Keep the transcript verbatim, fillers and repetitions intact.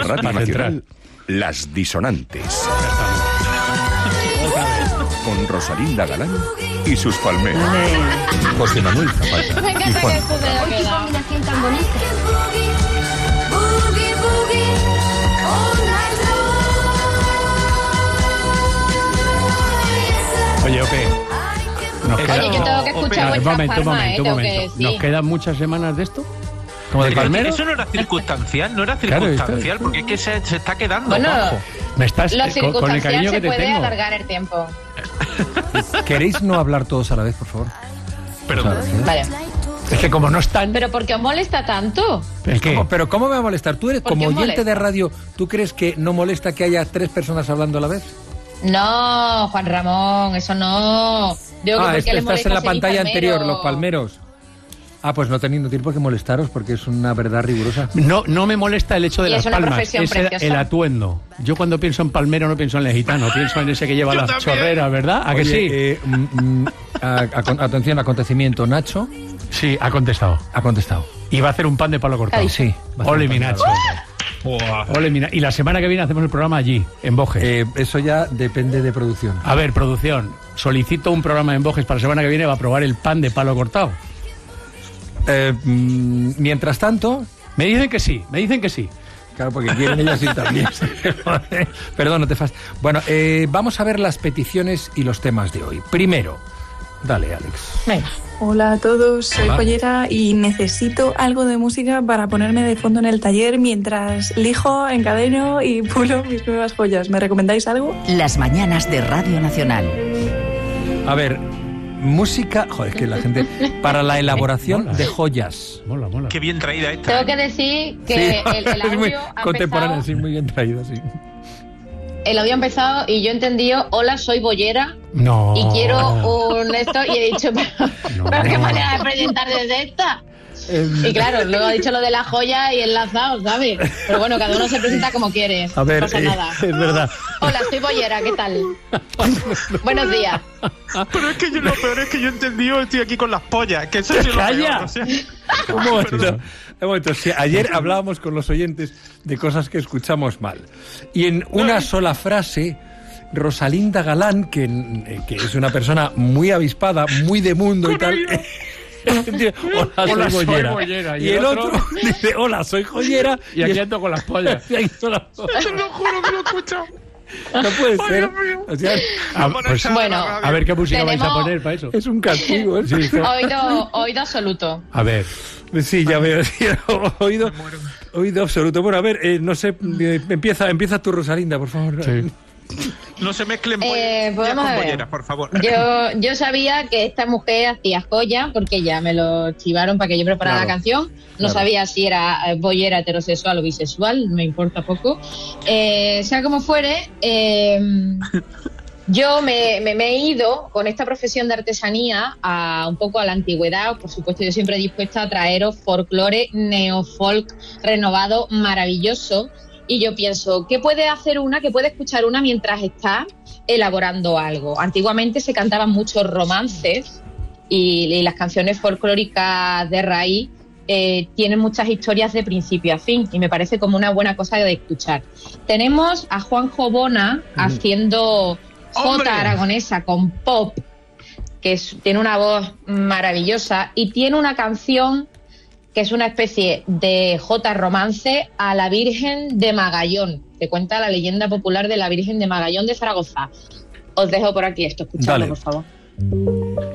Radio Nacional, Las Disonantes. Con Rosalinda Galán y sus palmeras. José Manuel Zapata y Juan. ¡Qué combinación tan bonita! Oye, Ope. Nos queda... Oye, yo tengo que escuchar Ope, vuestras un momento, un palmas, momento, eh, un tengo que momento. decir. ¿Nos quedan muchas semanas de esto? ¿Como de Palmero? Eso no era circunstancial, no era Claro, circunstancial, esto- porque es que se, se está quedando. Bueno, Juanjo. Me estás Lo eh, con, con el circunstancial cariño se que te puede tengo. alargar el tiempo. ¿Queréis no hablar todos a la vez, por favor? Pero, Vale. Es que como no están... ¿Pero por qué os molesta tanto? ¿El qué? ¿Cómo? ¿Pero cómo me va a molestar? Tú eres ¿Por como qué oyente molesta? de radio, ¿tú crees que no molesta que haya tres personas hablando a la vez? No, Juan Ramón, eso no. Digo que Ah, ¿por es qué que le estás molesta en la ser pantalla palmero? anterior, los palmeros. Ah, pues no teniendo tiempo que molestaros porque es una verdad rigurosa. No, no me molesta el hecho de Y las es una palmas, profesión es el, preciosa. el atuendo. Yo cuando pienso en palmero no pienso en el gitano, pienso en ese que lleva Yo las también. chorreras, ¿verdad? ¿A que Oye, sí? eh, mm, mm, a- a- atención, acontecimiento. Nacho Sí, ha contestado. ha contestado. Y va a hacer un pan de palo cortado. Sí. va a ser Ole, un mi pan. Nacho. Ole, mi Na- Y la semana que viene hacemos el programa allí, en Bojes. Eh, eso ya depende de producción. A ver, producción, solicito un programa en Bojes para la semana que viene va a probar el pan de palo cortado. Eh, mm, mientras tanto, Me dicen que sí, me dicen que sí. claro, porque quieren ellos ir también. Perdón, no te fas. Bueno, eh, vamos a ver las peticiones y los temas de hoy. Primero, dale, Alex. Venga. Hola a todos, soy Hola. joyera y necesito algo de música para ponerme de fondo en el taller mientras lijo, encadeno y pulo mis nuevas joyas. ¿Me recomendáis algo? Las mañanas de Radio Nacional. A ver, música, joder, es que la gente para la elaboración Mola. de joyas. Mola, mola. qué bien traída esta. Tengo ¿eh? que decir que Sí, el, el es muy audio ha contemporánea, empezado, sí, muy bien traído, sí. el audio ha empezado y yo he entendido, hola, soy boyera No. y quiero un esto y he dicho, pero, No. pero qué manera de presentar desde esta. Y claro, luego ha dicho lo de la joya y enlazado, ¿sabes? Pero bueno, cada uno se presenta como quiere. A ver, no pasa eh, nada. es verdad. Hola, soy boyera, ¿qué tal? Buenos días. Pero es que yo lo peor es que yo he entendido, estoy aquí con las pollas, que eso es lo ¡Calla! peor, o sea. Un momento, un momento. Sí, ayer hablábamos con los oyentes de cosas que escuchamos mal. Y en una sola frase, Rosalinda Galán, que, eh, que es una persona muy avispada, muy de mundo y tal... dice, hola, soy Hola, soy boyera. boyera. Y, el otro, dice, hola, soy joyera. Y aquí es- ando con las pollas. y aquí son las- Te lo juro que lo he escuchado. No puede Ay, ser. Dios mío. O sea, Ah, Vamos a pues, echar bueno, la radio. a ver qué música vais a Tenemos- poner para eso. es un castigo. ¿eh? Sí, Oído, oído absoluto. A ver. Sí, ya veo. Sí, oído, oído absoluto. Bueno, a ver, eh, no sé, eh, empieza, empieza tu Rosalinda, por favor. Sí. No se mezclen Eh, pollas pues vamos con a ver. bolleras, por favor. Yo, yo sabía que esta mujer hacía joya porque ya me lo chivaron para que yo preparara Claro, la canción. No claro. sabía si era eh, boyera heterosexual o bisexual, me importa poco. Eh, sea como fuere, eh, yo me, me- me he ido con esta profesión de artesanía a un poco a la antigüedad. Por supuesto, yo siempre dispuesta a traeros folclore neofolk renovado, maravilloso. Y yo pienso, ¿qué puede hacer una, qué puede escuchar una mientras está elaborando algo? Antiguamente se cantaban muchos romances y, y las canciones folclóricas de raíz eh, tienen muchas historias de principio a fin y me parece como una buena cosa de escuchar. Tenemos a Juanjo Bona haciendo ¡Hombre! jota aragonesa con pop, que es- tiene una voz maravillosa y tiene una canción que es una especie de jota romance a la Virgen de Magallón, que cuenta la leyenda popular de la Virgen de Magallón de Zaragoza. Os dejo por aquí esto, escuchadlo, Dale. por favor.